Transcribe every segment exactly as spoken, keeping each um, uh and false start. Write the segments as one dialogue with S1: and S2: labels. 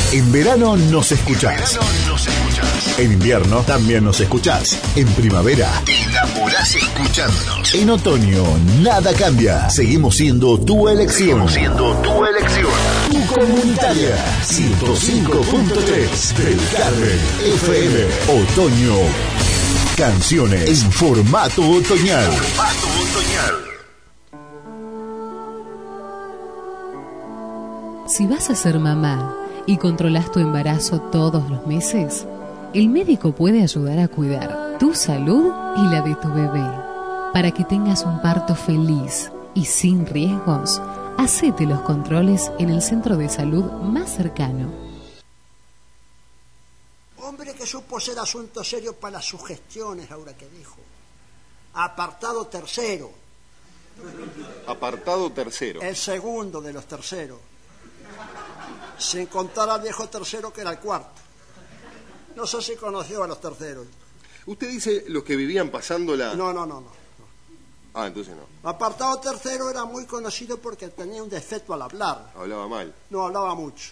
S1: En verano nos escuchás. En verano nos escuchás. En invierno también nos escuchás. En primavera te enamorás escuchándonos. En otoño nada cambia. Seguimos siendo tu elección. Seguimos siendo tu elección. Tu comunitaria. ciento cinco punto tres del Carmen F M. Otoño. Canciones en formato otoñal. Formato otoñal.
S2: Si vas a ser mamá y controlas tu embarazo todos los meses, el médico puede ayudar a cuidar tu salud y la de tu bebé. Para que tengas un parto feliz y sin riesgos, hacete los controles en el centro de salud más cercano.
S3: Hombre que supo ser asunto serio para las sugestiones, ahora que dijo. Apartado tercero.
S4: Apartado tercero.
S3: El segundo de los terceros. Sin contar al viejo tercero que era el cuarto. No sé si conoció a los terceros.
S4: ¿Usted dice los que vivían pasándola?
S3: No, no, no, no.
S4: Ah, entonces no.
S3: Apartado tercero era muy conocido porque tenía un defecto al hablar.
S4: Hablaba mal.
S3: No, hablaba mucho.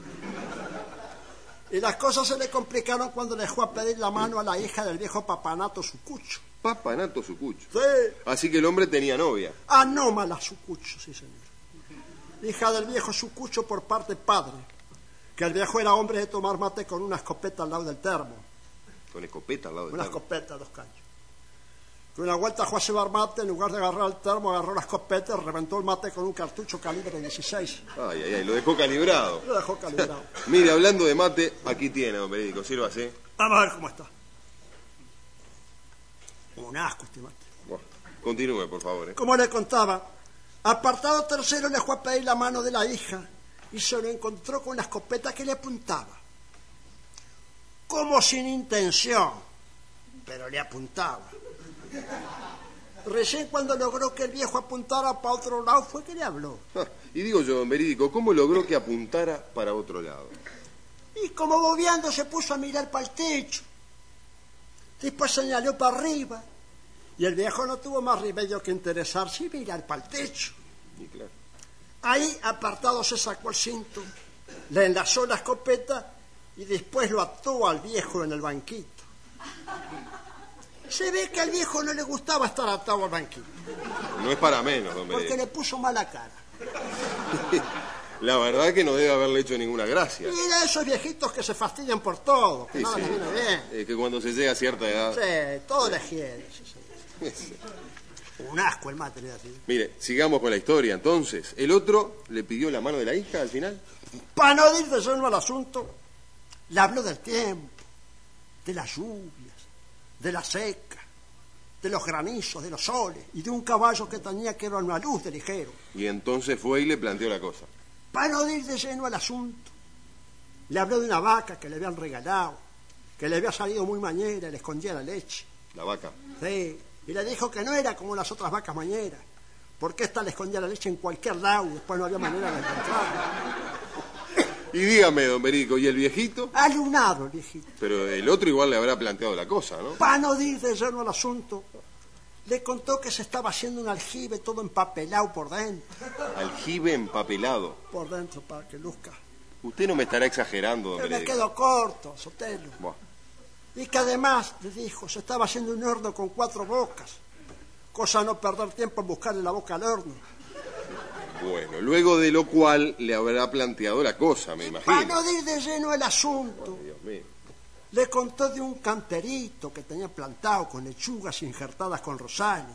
S3: Y las cosas se le complicaron cuando le dejó a pedir la mano a la hija del viejo Papanato Sucucho.
S4: Papanato Sucucho.
S3: Sí.
S4: Así que el hombre tenía novia.
S3: Anómala Sucucho, sí, señor. Hija del viejo Sucucho por parte padre, que el viejo era hombre de tomar mate con una escopeta al lado del termo.
S4: ¿Con escopeta al lado del
S3: una
S4: termo? Una
S3: escopeta, dos caños. Que una vuelta fue a llevar mate, en lugar de agarrar el termo, agarró la escopeta y reventó el mate con un cartucho calibre dieciséis.
S4: Ay, ay, ay, lo dejó calibrado.
S3: Lo dejó calibrado.
S4: Mire, hablando de mate, aquí tiene, don Perico, sírvase.
S3: Vamos a ver cómo está. Un asco este mate.
S4: Bueno, continúe, por favor. ¿eh?
S3: Como le contaba, apartado tercero le dejó a pedir la mano de la hija y se lo encontró con una escopeta que le apuntaba. Como sin intención, pero le apuntaba. Recién cuando logró que el viejo apuntara para otro lado fue que le habló.
S4: Ah, y digo yo, don Verídico, ¿cómo logró que apuntara para otro lado?
S3: Y como bobeando se puso a mirar para el techo. Después señaló para arriba. Y el viejo no tuvo más remedio que interesarse y mirar para el techo.
S4: Y claro.
S3: Ahí, apartado, se sacó el cinto, le enlazó la escopeta y después lo ató al viejo en el banquito. Se ve que al viejo no le gustaba estar atado al banquito.
S4: No es para menos, don Verídico.
S3: Porque le puso mala cara.
S4: La verdad que no debe haberle hecho ninguna gracia.
S3: Y era esos viejitos que se fastidian por todo, que
S4: sí,
S3: nada
S4: sí.
S3: les viene bien.
S4: Es que cuando se llega a cierta edad...
S3: Sí, todo les quiere. Sí, sí. Un asco el mate, le así.
S4: Mire, sigamos con la historia, entonces. ¿El otro le pidió la mano de la hija al final?
S3: Para no ir de lleno al asunto, le habló del tiempo, de las lluvias, de la seca, de los granizos, de los soles y de un caballo que tenía que era una luz de ligero.
S4: Y entonces fue y le planteó la cosa.
S3: Para no ir de lleno al asunto, le habló de una vaca que le habían regalado, que le había salido muy mañera y le escondía la leche.
S4: ¿La vaca?
S3: Sí, y le dijo que no era como las otras vacas mañeras, porque esta le escondía la leche en cualquier lado y después no había manera de encontrarla.
S4: Y dígame, don Perico, ¿y el viejito?
S3: Alunado el viejito.
S4: Pero el otro igual le habrá planteado la cosa, ¿no?
S3: Para no ir de lleno al asunto, le contó que se estaba haciendo un aljibe todo empapelado por dentro.
S4: Aljibe empapelado.
S3: Por dentro, para que luzca.
S4: Usted no me estará exagerando, don
S3: Pero me
S4: Perico.
S3: quedo corto, Sotelo.
S4: Buah.
S3: Y que además, le dijo, se estaba haciendo un horno con cuatro bocas. Cosa no perder tiempo en buscarle la boca al horno.
S4: Bueno, luego de lo cual le habrá planteado la cosa, me imagino.
S3: Para no ir de lleno el asunto,
S4: Ay, Dios mío.
S3: le contó de un canterito que tenía plantado con lechugas injertadas con rosales.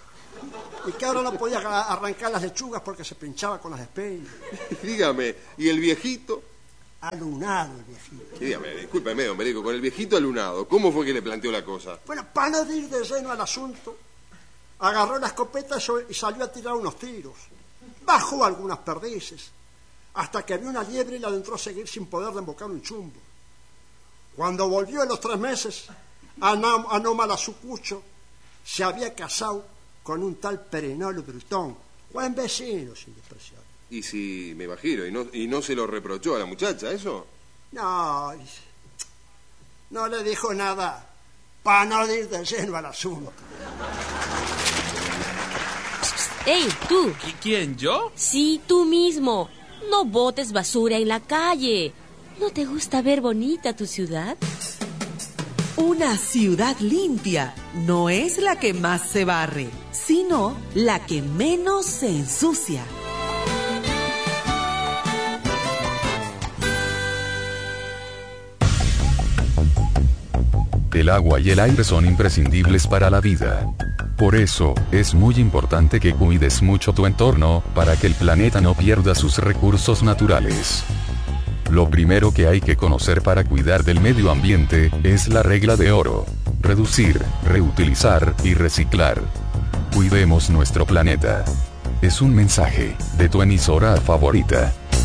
S3: Y que ahora no podía arrancar las lechugas porque se pinchaba con las espinas.
S4: Dígame, ¿y el viejito?
S3: Alunado el viejito.
S4: Y dígame, discúlpeme, don Perico, con el viejito alunado, ¿cómo fue que le planteó la cosa?
S3: Bueno, para no ir de lleno al asunto, agarró la escopeta y salió a tirar unos tiros. Bajó algunas perdices, hasta que vio una liebre y la adentró a seguir sin poder embocar un chumbo. Cuando volvió a los tres meses, Anómala Sucucho se había casado con un tal Perenolo Brutón, buen vecino sin despreciar.
S4: Y si, me imagino, y no, y no se lo reprochó a la muchacha, ¿eso?
S3: No, no le dijo nada, para no ir de lleno al asunto.
S5: ¡Ey, tú!
S6: ¿Quién, yo?
S5: Sí, tú mismo. No botes basura en la calle. ¿No te gusta ver bonita tu ciudad?
S6: Una ciudad limpia no es la que más se barre, sino la que menos se ensucia.
S7: El agua y el aire son imprescindibles para la vida. Por eso, es muy importante que cuides mucho tu entorno, para que el planeta no pierda sus recursos naturales. Lo primero que hay que conocer para cuidar del medio ambiente, es la regla de oro. Reducir, reutilizar y reciclar. Cuidemos nuestro planeta. Es un mensaje, de tu emisora favorita.